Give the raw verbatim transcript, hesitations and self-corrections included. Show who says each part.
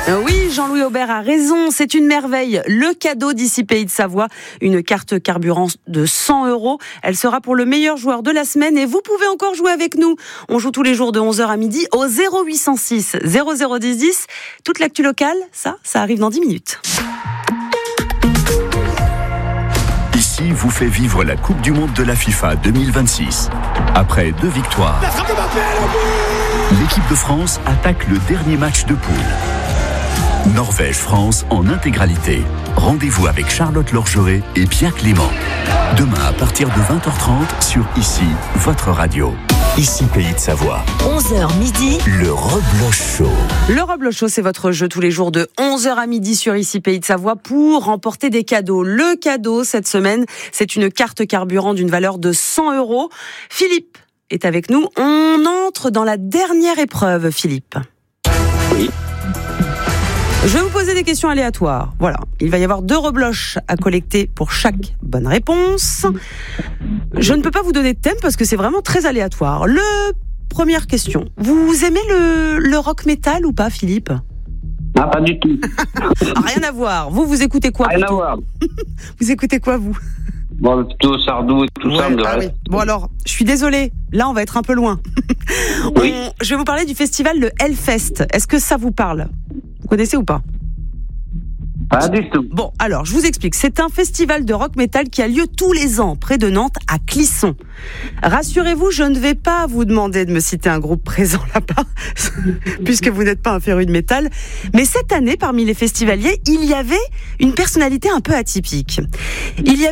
Speaker 1: Oui, Jean-Louis Aubert a raison, c'est une merveille. Le cadeau d'ici Pays de Savoie, une carte carburant de cent euros. Elle sera pour le meilleur joueur de la semaine et vous pouvez encore jouer avec nous. On joue tous les jours de onze heures à midi au zéro huit cent six zéro zéro dix dix. Toute l'actu locale, ça, ça arrive dans dix minutes.
Speaker 2: Ici vous fait vivre la Coupe du Monde de la FIFA deux mille vingt-six. Après deux victoires, l'équipe de France attaque le dernier match de poule. Norvège-France en intégralité. Rendez-vous avec Charlotte Lorgeret et Pierre Clément. Demain à partir de vingt heures trente sur Ici, votre radio. Ici Pays de Savoie.
Speaker 3: onze heures midi.
Speaker 2: Le Rebloch Show.
Speaker 1: Le Rebloch Show, c'est votre jeu tous les jours de onze heures à midi sur Ici Pays de Savoie pour remporter des cadeaux. Le cadeau cette semaine, c'est une carte carburant d'une valeur de cent euros. Philippe est avec nous. On entre dans la dernière épreuve, Philippe.
Speaker 4: Oui.
Speaker 1: Je vais vous poser des questions aléatoires. Voilà, il va y avoir deux rebloches à collecter pour chaque bonne réponse. Je ne peux pas vous donner de thème parce que c'est vraiment très aléatoire. Le première question. Vous aimez le, le rock metal ou pas, Philippe ?
Speaker 4: Ah, pas du tout.
Speaker 1: Rien à voir. Vous, vous écoutez quoi ?
Speaker 4: Rien à voir.
Speaker 1: Vous écoutez quoi, vous ?
Speaker 4: Bon, plutôt Sardou et tout
Speaker 1: ouais,
Speaker 4: ça. De
Speaker 1: ah
Speaker 4: reste.
Speaker 1: Oui. Bon alors, je suis désolée. Là, on va être un peu loin.
Speaker 4: Oui.
Speaker 1: On, je vais vous parler du festival le Hellfest. Est-ce que ça vous parle ? Vous connaissez ou pas ?
Speaker 4: Pas du tout.
Speaker 1: Bon, alors, je vous explique. C'est un festival de rock metal qui a lieu tous les ans près de Nantes, à Clisson. Rassurez-vous, je ne vais pas vous demander de me citer un groupe présent là-bas, puisque vous n'êtes pas un féru de métal. Mais cette année, parmi les festivaliers, il y avait une personnalité un peu atypique. Il y avait